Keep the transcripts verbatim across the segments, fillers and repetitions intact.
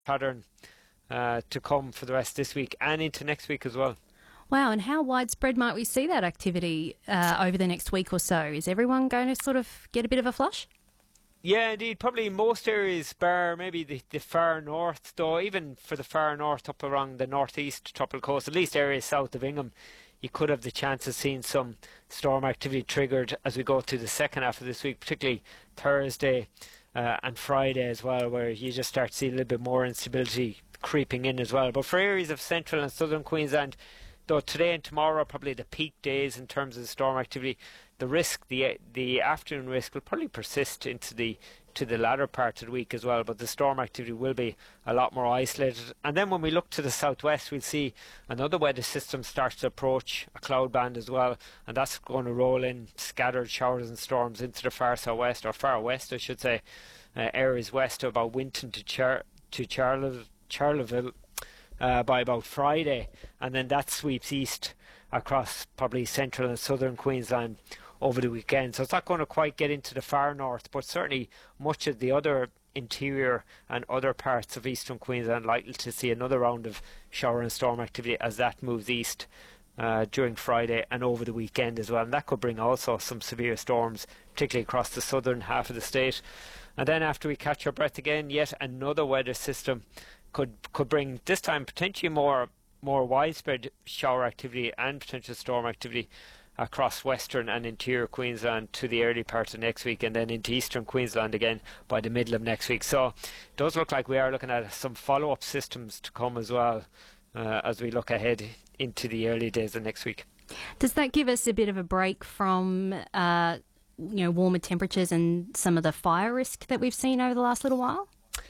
pattern uh, to come for the rest of this week and into next week as well. Wow, and how widespread might we see that activity uh, over the next week or so? Is everyone going to sort of get a bit of a flush? Yeah, indeed. Probably most areas, bar maybe the, the far north, though even for the far north up around the northeast tropical coast, at least areas south of Ingham, you could have the chance of seeing some storm activity triggered as we go to the second half of this week, particularly Thursday uh, and Friday as well, where you just start to see a little bit more instability creeping in as well. But for areas of central and southern Queensland, though today and tomorrow are probably the peak days in terms of storm activity, the risk, the the afternoon risk will probably persist into the to the latter part of the week as well, but the storm activity will be a lot more isolated. And then when we look to the southwest, we'll see another weather system start to approach a cloud band as well, and that's going to roll in scattered showers and storms into the far southwest, or far west I should say, uh, areas west of about Winton to Char to Charle Charleville uh, by about Friday, and then that sweeps east across probably central and southern Queensland over the weekend. So it's not going to quite get into the far north, but certainly much of the other interior and other parts of eastern Queensland likely to see another round of shower and storm activity as that moves east uh, during Friday and over the weekend as well. And that could bring also some severe storms, particularly across the southern half of the state. And then after we catch our breath again, yet another weather system could could bring, this time potentially more more widespread shower activity and potential storm activity across western and interior Queensland to the early part of next week, and then into eastern Queensland again by the middle of next week. So it does look like we are looking at some follow-up systems to come as well uh, as we look ahead into the early days of next week. Does that give us a bit of a break from uh, you know, warmer temperatures and some of the fire risk that we've seen over the last little while?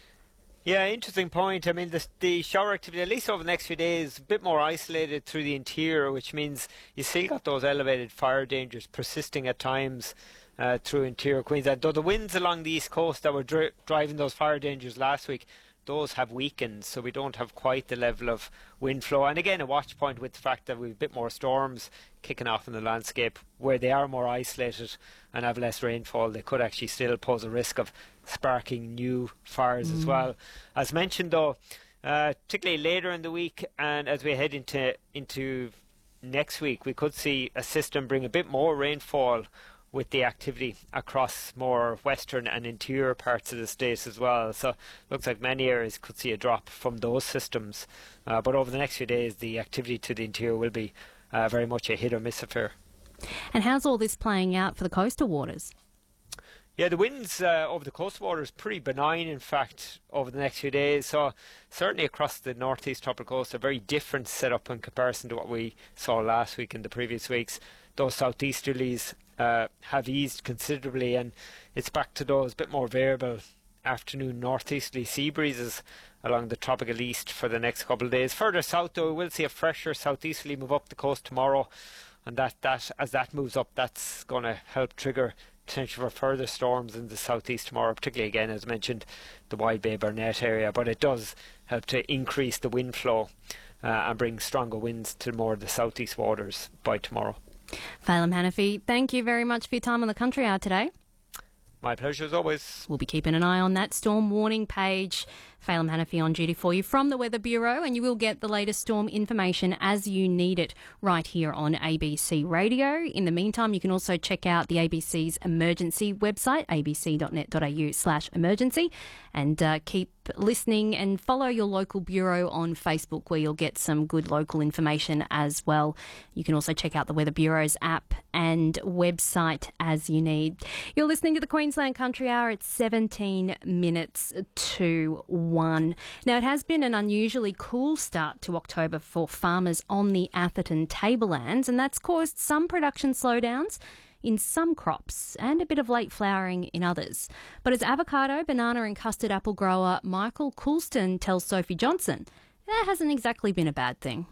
Yeah, interesting point. I mean, the, the shower activity, at least over the next few days, a bit more isolated through the interior, which means you still got those elevated fire dangers persisting at times uh, through interior Queensland. Though the winds along the east coast that were dri driving those fire dangers last week, those have weakened, so we don't have quite the level of wind flow. And again, a watch point with the fact that we've a bit more storms kicking off in the landscape, where they are more isolated and have less rainfall, they could actually still pose a risk of sparking new fires mm. as well. As mentioned though, uh, particularly later in the week and as we head into into next week, we could see a system bring a bit more rainfall with the activity across more western and interior parts of the state as well. So looks like many areas could see a drop from those systems. Uh, but over the next few days, the activity to the interior will be uh, very much a hit or miss affair. And how's all this playing out for the coastal waters? Yeah, the winds uh, over the coastal waters pretty benign, in fact, over the next few days. So certainly across the northeast tropical coast, a very different setup in comparison to what we saw last week and the previous weeks. Those southeasterlies uh, have eased considerably, and it's back to those bit more variable afternoon northeasterly sea breezes along the tropical east for the next couple of days. Further south, though, we will see a fresher southeasterly move up the coast tomorrow, and that, that as that moves up, that's going to help trigger potential for further storms in the southeast tomorrow, particularly again, as mentioned, the Wide Bay Burnett area. But it does help to increase the wind flow uh, and bring stronger winds to more of the southeast waters by tomorrow. Phelim Hanafi, thank you very much for your time on the Country Hour today. My pleasure as always. We'll be keeping an eye on that storm warning page. Phelim Hanafi on duty for you from the Weather Bureau, and you will get the latest storm information as you need it right here on A B C Radio. In the meantime, you can also check out the A B C's emergency website, abc.net.au slash emergency, and uh, keep listening and follow your local bureau on Facebook, where you'll get some good local information as well. You can also check out the Weather Bureau's app and website as you need. You're listening to the Queensland Country Hour at seventeen minutes to one. Now, it has been an unusually cool start to October for farmers on the Atherton Tablelands, and that's caused some production slowdowns in some crops and a bit of late flowering in others. But as avocado, banana and custard apple grower Michael Coulston tells Sophie Johnson, that hasn't exactly been a bad thing.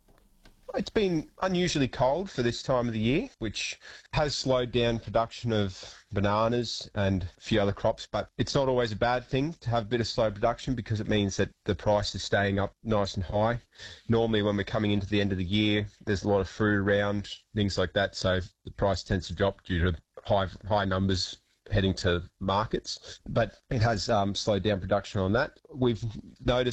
It's been unusually cold for this time of the year, which has slowed down production of bananas and a few other crops, but it's not always a bad thing to have a bit of slow production, because it means that the price is staying up nice and high. Normally when we're coming into the end of the year, there's a lot of fruit around, things like that, so the price tends to drop due to high, high numbers heading to markets, but it has um, slowed down production on that. We've noticed